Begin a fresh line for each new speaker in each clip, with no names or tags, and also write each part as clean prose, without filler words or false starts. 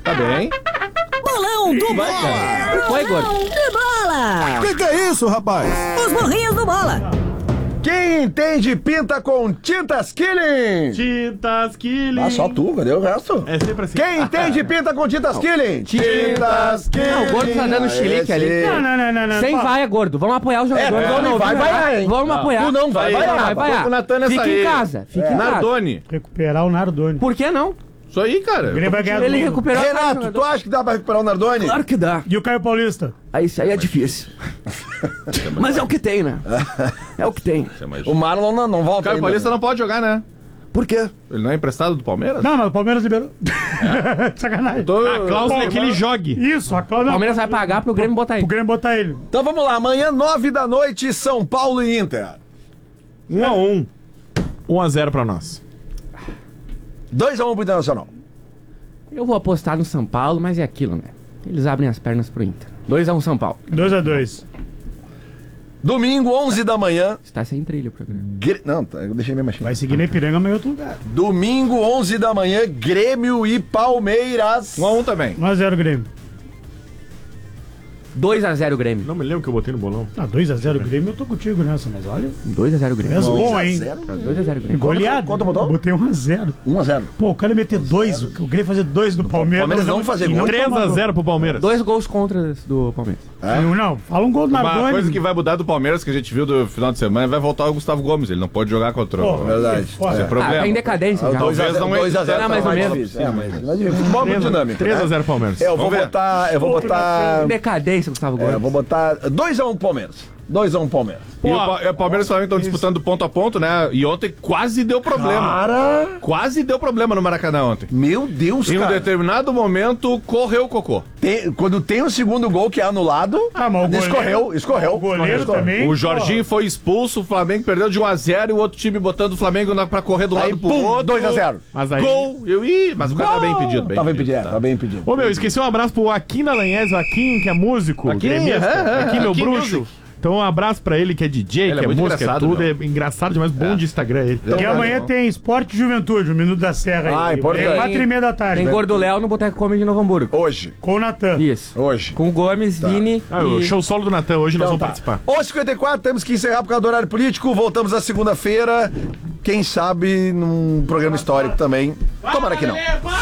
Tá bem.
Bolão do Bola!
Foi, gordo.
Bolão de Bola!
Que é isso, rapaz?
Os burrinhos do Bola!
Quem entende pinta com tintas Killing?
Tintas Killing.
Ah, só tu, cadê o resto?
É sempre assim.
Quem entende pinta com tintas Killing? Tintas Killing.
Não, o gordo tá dando chilique ali.
Não.
Sem vaia, gordo. Vamos apoiar o jogador.
Não vai vaiar, hein?
Vamos apoiar.
Tu não vai vaiar.
Vai vaiar.
O Natan nessa
Fica
aí.
em casa. Fica em casa.
Nardoni.
Recuperar o Nardoni.
Por que não?
Isso aí, cara.
Ele vai ganhar
Ele
domingo.
recuperou a
Renato,
casa,
tu acha que dá pra recuperar o Nardoni?
Claro que dá.
E o Caio Paulista?
Aí isso aí é difícil. Mas é o que tem, né? É o que tem.
O Marlon não
O
volta
Caio
ainda.
Paulista não pode jogar, né?
Por quê?
Ele não é emprestado do Palmeiras?
Não, mas o Palmeiras liberou. Sacanagem.
A cláusula é que ele jogue.
Isso, a
O
cláusula.
Palmeiras vai pagar pro Grêmio botar
O
ele.
Grêmio botar ele.
Então vamos lá, amanhã 9h, São Paulo e Inter.
1-1. 1-0 pra nós.
2-1 pro Internacional.
Eu vou apostar no São Paulo, mas é aquilo, né? Eles abrem as pernas pro Inter. 2-1 São Paulo.
2-2.
Domingo, 11h.
Está sem trilha o programa.
Não, eu deixei minha machinha.
Vai seguir na Ipiranga, mas em outro lugar.
Domingo, 11h, Grêmio e Palmeiras.
1-1 também.
1x0 Grêmio.
2-0 Grêmio.
Não me lembro que eu botei no bolão.
2x0 Grêmio, eu tô contigo nessa, mas olha.
2-0 Grêmio.
É bom, hein?
2-0 Grêmio.
Goleado.
Quanto botou?
Botei 1x0.
1-0.
Pô, o cara meter 2, o Grêmio fazer 2 do Palmeiras.
Palmeiras não fazer gol.
3-0 pro Palmeiras.
2 gols contra do Palmeiras.
Não, fala um gol do
Uma
Nardoni.
coisa que vai mudar do Palmeiras, que a gente viu do final de semana, vai voltar o Gustavo Gomes. Ele não pode jogar contra
Pô,
o...
Verdade.
foda.
É problema.
Tá em decadência já.
2x0
não é-
2x0
Não, mais ou menos.
difícil. Futebol é muito dinâmico.
3-0 Palmeiras.
Eu vou
Vamos ver.
botar. Eu vou botar.
Em decadência, Gustavo Gomes.
Eu vou botar 2x1 Palmeiras. 2x1 Palmeiras.
E o Palmeiras e o Flamengo estão disputando ponto a ponto, né? E ontem quase deu problema.
Cara,
Quase deu problema no Maracanã ontem.
meu Deus,
Em um
cara.
determinado momento, correu o cocô.
Quando tem o segundo gol que é anulado,
Ah, mas o goleiro-
escorreu.
O goleiro também.
O Jorginho foi expulso, o Flamengo perdeu de 1-0 e o outro time botando o Flamengo pra correr do
Aí,
lado pro
pum,
outro.
2x0.
Mas aí... Gol! Mas o cara tá bem impedido.
Tá bem impedido, tá bem impedido.
Ô, meu, esqueci um abraço pro Akin Dallagnese, o Akin, que é músico.
Akin,
gremista. Akin, meu
Akin
bruxo.
Music.
Então, um abraço pra ele, que é DJ,
Ele
que
é
é
muito
música, é
engraçado,
tudo.
meu.
É engraçado demais, bom de Instagram ele.
E amanhã tem Esporte e Juventude, o Minuto da Serra aí.
importante.
É 4h30 da tarde.
Tem Gordo Léo no Boteco Comedy de Novo Hamburgo.
Hoje.
Com o Natan.
Isso.
Hoje.
Com o Gomes, Vini
O
e...
show solo do Natan, hoje nós vamos
tá.
participar.
11h54, temos que encerrar por causa do horário político. Voltamos na segunda-feira. Quem sabe num programa histórico também. Tomara que não.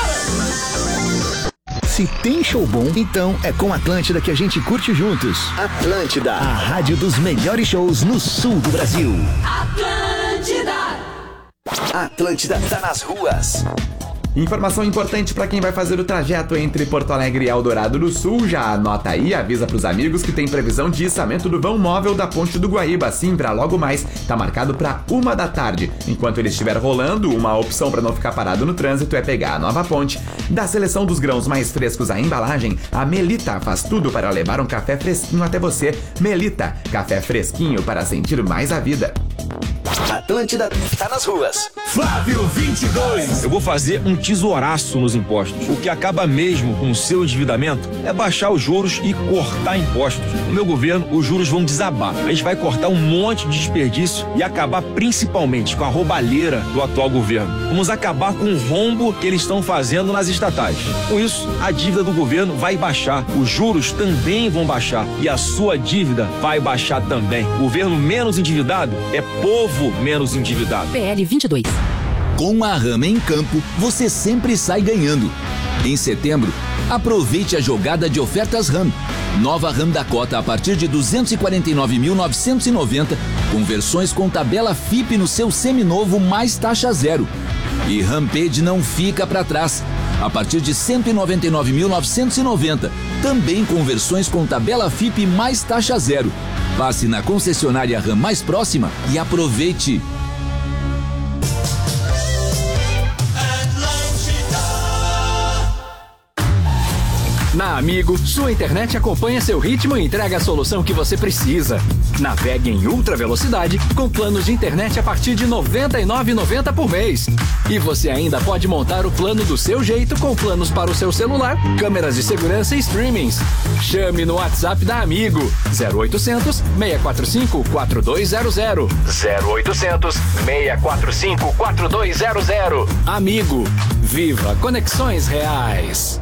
Se tem show bom, então é com Atlântida que a gente curte juntos. Atlântida, a rádio dos melhores shows no sul do Brasil. Atlântida tá nas ruas.
Informação importante para quem vai fazer o trajeto entre Porto Alegre e Eldorado do Sul. Já anota aí, avisa pros amigos que tem previsão de içamento do vão móvel da Ponte do Guaíba. Assim, pra logo mais, tá marcado pra 1 da tarde. Enquanto ele estiver rolando, uma opção para não ficar parado no trânsito é pegar a nova ponte. Da seleção dos grãos mais frescos à embalagem, a Melita faz tudo para levar um café fresquinho até você. Melita, café fresquinho para sentir mais a vida.
Atlântida tá nas ruas.
Flávio 22. Eu vou fazer um tesouraço nos impostos. O que acaba mesmo com o seu endividamento é baixar os juros e cortar impostos. No meu governo, os juros vão desabar. A gente vai cortar um monte de desperdício e acabar principalmente com a roubalheira do atual governo. Vamos acabar com o rombo que eles estão fazendo nas estatais. Com isso, a dívida do governo vai baixar, os juros também vão baixar e a sua dívida vai baixar também. Governo menos endividado é povo menos endividado.
PL 22.
Com a Ram em campo, você sempre sai ganhando. Em setembro, aproveite a jogada de ofertas Ram. Nova Ram Dakota a partir de 249.990, com versões com tabela FIP no seu seminovo mais taxa zero. E Rampage não fica para trás. A partir de 199.990, também com versões com tabela FIP mais taxa zero. Passe na concessionária Ram mais próxima e aproveite.
Na Amigo, sua internet acompanha seu ritmo e entrega a solução que você precisa. Navegue em ultra velocidade com planos de internet a partir de R$ 99,90 por mês. E você ainda pode montar o plano do seu jeito com planos para o seu celular, câmeras de segurança e streamings. Chame no WhatsApp da Amigo 0800 645 4200. 0800 645 4200. Amigo, viva conexões reais.